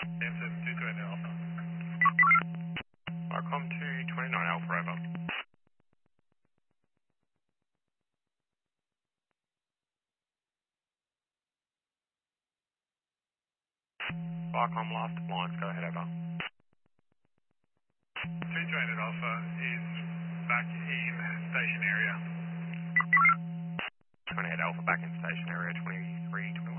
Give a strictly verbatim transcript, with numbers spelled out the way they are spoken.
M seven two two eight Alpha. Viacom two twenty-nine Alpha, over. Viacom last appliance, go ahead, over. two two eight Alpha is back in station area. twenty-eight Alpha back in station area, twenty-three twenty-one.